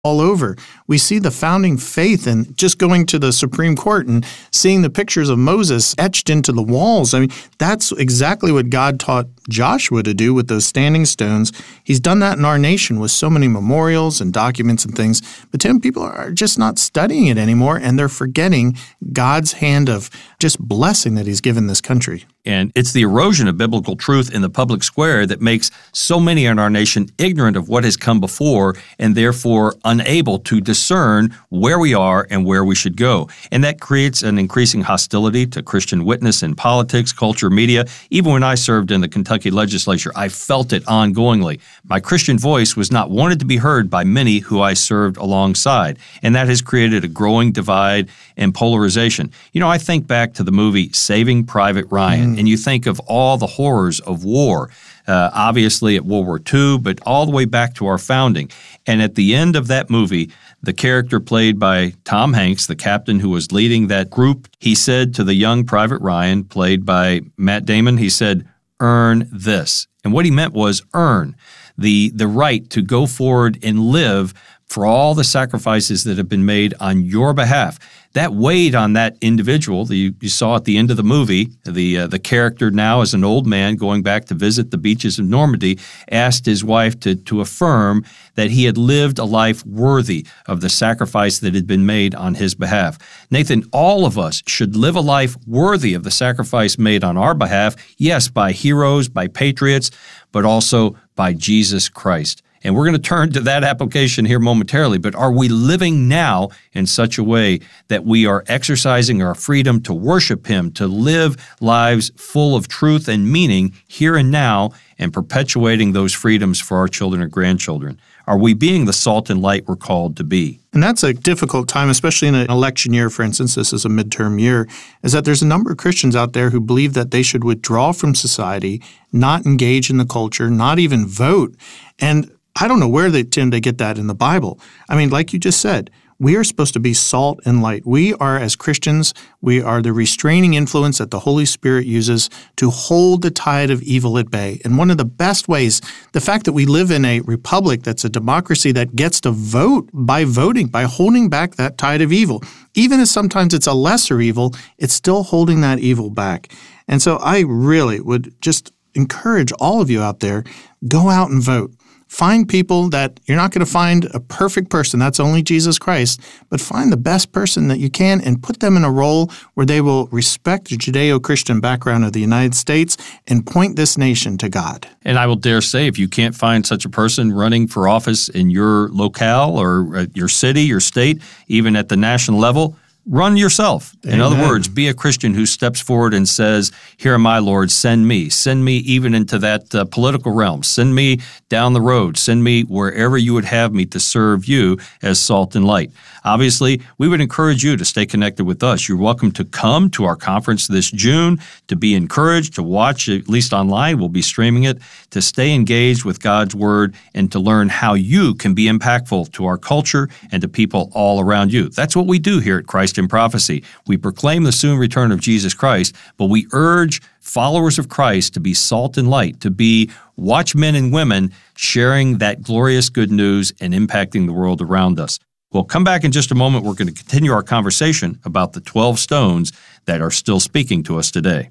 all over. We see the founding faith and just going to the Supreme Court and seeing the pictures of Moses etched into the walls. I mean, that's exactly what God taught Joshua to do with those standing stones. He's done that in our nation with so many memorials and documents and things. But Tim, people are just not studying it anymore, and they're forgetting God's hand of just blessing that He's given this country. And it's the erosion of biblical truth in the public square that makes so many in our nation ignorant of what has come before and therefore unable to discern where we are and where we should go. And that creates an increasing hostility to Christian witness in politics, culture, media. Even when I served in the Kentucky legislature, I felt it ongoingly. My Christian voice was not wanted to be heard by many who I served alongside. And that has created a growing divide and polarization. You know, I think back to the movie Saving Private Ryan. And you think of all the horrors of war, obviously at World War II, but all the way back to our founding. And at the end of that movie, the character played by Tom Hanks, the captain who was leading that group, he said to the young Private Ryan, played by Matt Damon, he said, "Earn this." And what he meant was earn the right to go forward and live for all the sacrifices that have been made on your behalf. That weighed on that individual. You saw at the end of the movie, the character now as an old man going back to visit the beaches of Normandy, asked his wife to affirm that he had lived a life worthy of the sacrifice that had been made on his behalf. Nathan, all of us should live a life worthy of the sacrifice made on our behalf, yes, by heroes, by patriots, but also by Jesus Christ. And we're going to turn to that application here momentarily, but are we living now in such a way that we are exercising our freedom to worship Him, to live lives full of truth and meaning here and now, and perpetuating those freedoms for our children and grandchildren? Are we being the salt and light we're called to be? And that's a difficult time, especially in an election year, for instance, this is a midterm year, is that there's a number of Christians out there who believe that they should withdraw from society, not engage in the culture, not even vote. And I don't know where they get that in the Bible. I mean, like you just said, we are supposed to be salt and light. We are, as Christians, we are the restraining influence that the Holy Spirit uses to hold the tide of evil at bay. And one of the best ways, the fact that we live in a republic that's a democracy that gets to vote by voting, by holding back that tide of evil. Even if sometimes it's a lesser evil, it's still holding that evil back. And so I really would just encourage all of you out there, go out and vote. Find people that you're not going to find a perfect person. That's only Jesus Christ. But find the best person that you can and put them in a role where they will respect the Judeo-Christian background of the United States and point this nation to God. And I will dare say, if you can't find such a person running for office in your locale or your city, your state, even at the national level, run yourself. Amen. In other words, be a Christian who steps forward and says, "Here am I, Lord, send me. Send me even into that political realm. Send me down the road. Send me wherever you would have me to serve you as salt and light." Obviously, we would encourage you to stay connected with us. You're welcome to come to our conference this June, to be encouraged, to watch, at least online, we'll be streaming it, to stay engaged with God's Word, and to learn how you can be impactful to our culture and to people all around you. That's what we do here at Christ in Prophecy. We proclaim the soon return of Jesus Christ, but we urge followers of Christ to be salt and light, to be watchmen and women sharing that glorious good news and impacting the world around us. We'll come back in just a moment. We're going to continue our conversation about the 12 stones that are still speaking to us today.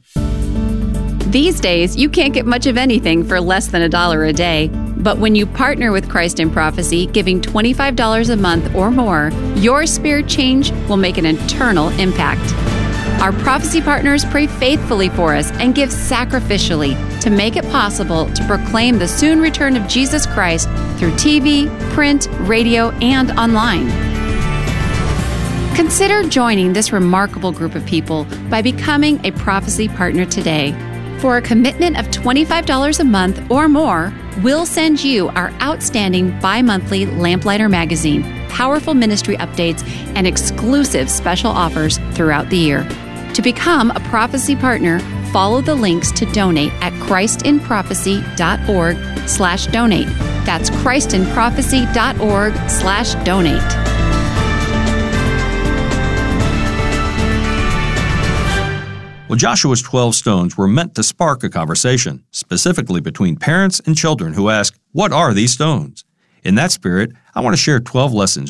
These days, you can't get much of anything for less than $1 a day. But when you partner with Christ in Prophecy, giving $25 a month or more, your spirit change will make an eternal impact. Our prophecy partners pray faithfully for us and give sacrificially to make it possible to proclaim the soon return of Jesus Christ through TV, print, radio, and online. Consider joining this remarkable group of people by becoming a prophecy partner today. For a commitment of $25 a month or more, we'll send you our outstanding bi-monthly Lamplighter magazine, powerful ministry updates, and exclusive special offers throughout the year. To become a prophecy partner, follow the links to donate at christinprophecy.org/donate. That's christinprophecy.org/donate. Well, Joshua's 12 stones were meant to spark a conversation, specifically between parents and children who ask, "What are these stones?" In that spirit, I want to share 12 lessons